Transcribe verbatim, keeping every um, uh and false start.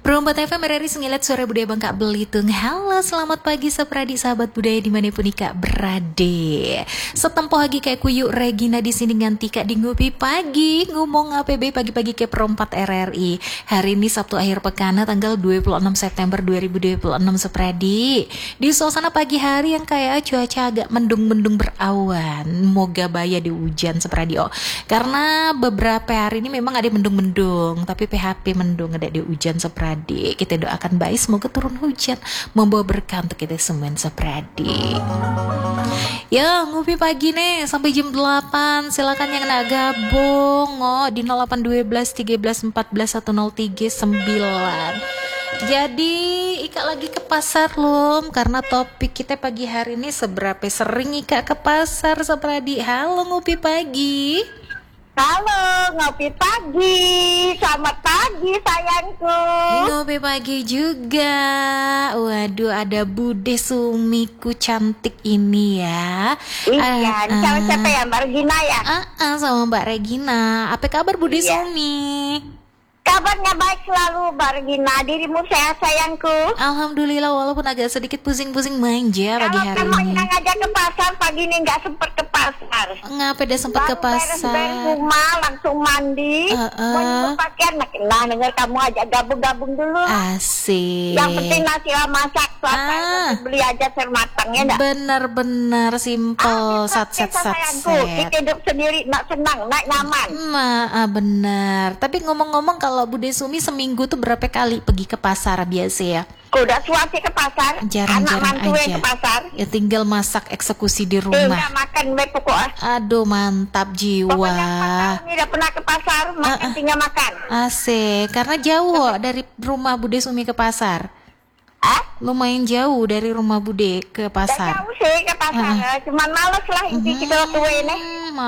Perempat F M R R I Sengilat Suara Budaya Bangka Belitung. Halo, selamat pagi sapradi sahabat budaya dimanapun Ika berada. Setempoh lagi kayak kuyuk Regina di sini nganti Kak di ngopi pagi. Ngomong A P B pagi-pagi ke Perempat R R I. Hari ini Sabtu akhir pekan tanggal dua puluh enam September dua ribu dua puluh enam sapradi. Di suasana pagi hari yang kayak cuaca agak mendung-mendung berawan. Moga baya di hujan sapradi. Oh, karena beberapa hari ini memang ada mendung-mendung, tapi P H P mendung ada di hujan sapradi. Kita doakan baik semoga turun hujan membawa berkah untuk kita semua sapradi. Ya, ngopi pagi nih sampai jam delapan. Silakan yang nak gabung oh, di nol delapan satu dua tiga empat satu nol tiga sembilan. Jadi Ika lagi ke pasar loh, karena topik kita pagi hari ini seberapa sering Ika ke pasar sapradi. Halo ngopi pagi. Halo, ngopi pagi. Selamat pagi sayangku. Ngopi pagi juga. Waduh, ada Bude sumiku cantik ini ya. Iya, uh, uh, siapa ya? Mbak Regina ya? Uh, uh, sama Mbak Regina. Apa kabar Bude iya. Sumi? Kabarnya baik selalu Mbak Regina. Dirimu sehat sayangku? Alhamdulillah, walaupun agak sedikit pusing-pusing manja pagi hari Kalau kamu ini. ingin ngajak ke pasar pagi ini nggak sempat ke pasar. Ngapa dia sempat ke pasar? Beres-beres rumah langsung mandi. Uh, uh. Mau nyuci pakaian, makin lah dengar kamu ajak gabung-gabung dulu. Asik. Yang penting nasi lah masak. Ah. Beli aja ser matangnya enggak? Bener-bener simple. Sat sat sat sayangku. Kita hidup sendiri, nak senang, nak nyaman. Ma, ah, bener. Tapi ngomong-ngomong, kalau Bude Sumi seminggu tuh berapa kali pergi ke pasar biasa ya? Udah suami ke pasar, Jarang-jarang anak aja. Ke pasar. Ya tinggal masak eksekusi di rumah. Udah makan baik pokoknya. Aduh, mantap jiwa. Pokoknya ini udah pernah ke pasar, makan uh, uh. tinggal makan. Asik, karena jauh Tapi, dari rumah Bude Sumi ke pasar. Hah? Lumayan jauh dari rumah Bude ke pasar. Gak jauh sih ke pasar, uh. cuman males lah inti uh-huh. kita tua ini.